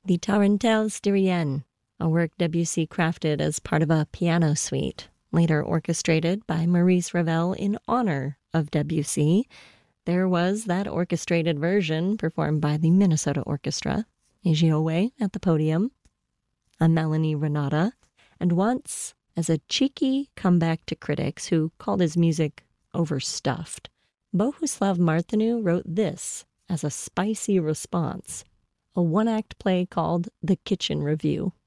the Tarentelle Styrienne, a work Debussy crafted as part of a piano suite, later orchestrated by Maurice Ravel in honor of Debussy. There was that orchestrated version performed by the Minnesota Orchestra, a Giowe at the podium, a Melanie Renata, and once, as a cheeky comeback to critics who called his music overstuffed, Bohuslav Martinu wrote this as a spicy response, a one-act play called The Kitchen Review.